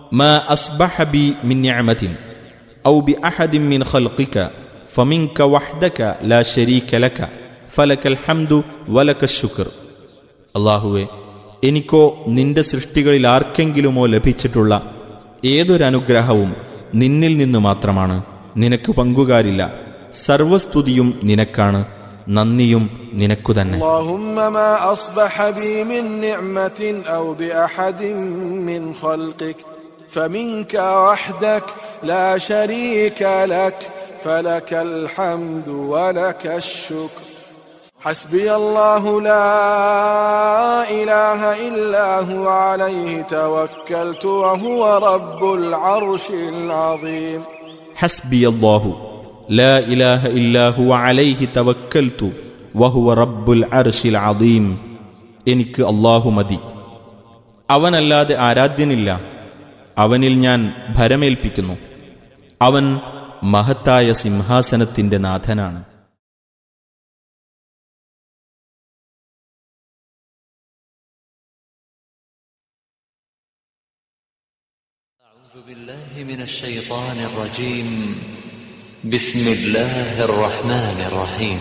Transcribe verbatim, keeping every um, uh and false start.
മാ അസ്ബഹ ബി മിൻ നിഅമതിൻ ഔ ബി അഹദിൻ മിൻ ഖൽഖിക ഫമിൻക വഹ്ദക ലാ ശരീക ലക ഫലകൽ ഹംദു വലകശ് ശുക്ർ. അല്ലാഹുവേ, എനിക്കോ നിന്റെ സൃഷ്ടികളിൽ ആർക്കെങ്കിലുമോ ലഭിച്ചിട്ടുള്ള ഏതൊരനുഗ്രഹവും നിന്നിൽ നിന്നു മാത്രമാണ്. നിനക്ക് പങ്കുകാരില്ല. സർവസ്തുതിയും നിനക്കാണ്, നന്ദിയും നിനക്കു തന്നെ. اللهم ما أصبح بي من نعمة أو بأحد من خلقك فمنك وحدك لا شريك لك فلك الحمد ولك الشكر. حسبي الله لا إله إلا هو عليه توكلت وهو رب العرش العظيم. حسبي الله لا إله إلا هو عليه توكلت وهو رب العرش العظيم. എനിക്ക് അല്ലാഹു മതി, അവനല്ലാതെ ആരാധ്യനില്ല. അവനിൽ ഞാൻ ഭരമേൽപ്പിക്കുന്നു. അവൻ മഹത്തായ സിംഹാസനത്തിന്റെ നാഥനാണ്. أعوذ بالله من الشيطان الرجيم. بسم الله الرحمن الرحيم.